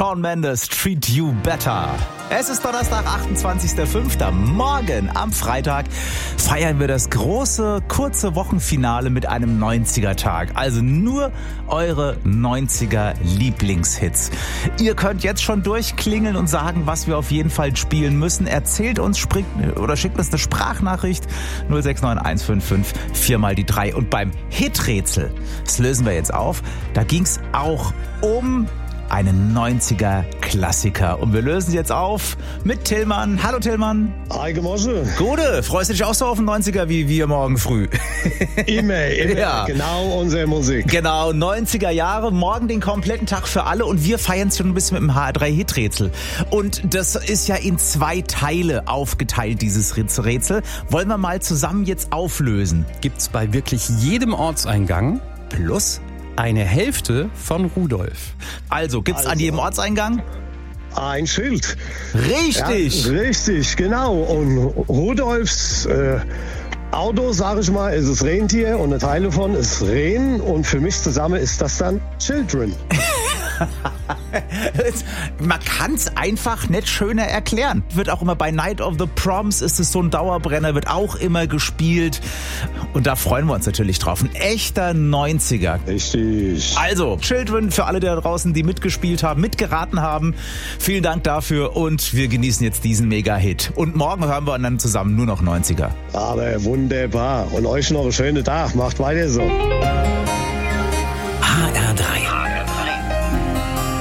Shawn Mendes, Treat You Better. Es ist Donnerstag, 28.05. Morgen am Freitag feiern wir das große, kurze Wochenfinale mit einem 90er-Tag. Also nur eure 90er-Lieblingshits. Ihr könnt jetzt schon durchklingeln und sagen, was wir auf jeden Fall spielen müssen. Erzählt uns, schickt uns eine Sprachnachricht 069155 4x3. Und beim Hiträtsel, das lösen wir jetzt auf, da ging es auch um einen 90er-Klassiker. Und wir lösen sie jetzt auf mit Tillmann. Hallo Tillmann. Hi Gemosse. Gute, freust du dich auch so auf den 90er wie wir morgen früh? Immer. Ja. Genau unsere Musik. Genau, 90er Jahre, morgen den kompletten Tag für alle und wir feiern es schon ein bisschen mit dem HR3-Hiträtsel. Und das ist ja in 2 Teile aufgeteilt, dieses Rätsel. Wollen wir mal zusammen jetzt auflösen? Gibt's bei wirklich jedem Ortseingang plus eine Hälfte von Rudolf. Also, gibt's an jedem Ortseingang? Ein Schild. Richtig. Ja, richtig, genau. Und Rudolfs Auto, sag ich mal, ist das Rentier und ein Teil davon ist Rehen. Und für mich zusammen ist das dann Children. Man kann es einfach nicht schöner erklären. Wird auch immer bei Night of the Proms ist es so ein Dauerbrenner, wird auch immer gespielt. Und da freuen wir uns natürlich drauf. Ein echter 90er. Richtig. Also, Children für alle da draußen, die mitgespielt haben, mitgeraten haben. Vielen Dank dafür und wir genießen jetzt diesen Mega-Hit. Und morgen hören wir dann zusammen nur noch 90er. Aber wunderbar. Und euch noch einen schönen Tag. Macht weiter so. HR3